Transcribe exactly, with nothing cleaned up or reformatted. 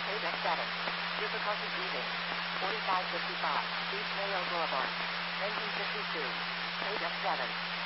Page F seven. Difficulty breathing. forty-five fifty-five. Speech Mayo Boulevard. nineteen fifty-two. Page F seven.